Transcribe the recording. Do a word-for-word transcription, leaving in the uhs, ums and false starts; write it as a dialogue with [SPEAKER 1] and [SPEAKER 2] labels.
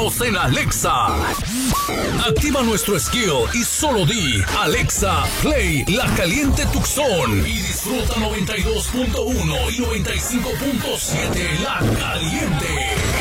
[SPEAKER 1] en Alexa. Activa nuestro skill y solo di Alexa, play La Caliente Tucson y disfruta noventa y dos punto uno y noventa y cinco punto siete La Caliente.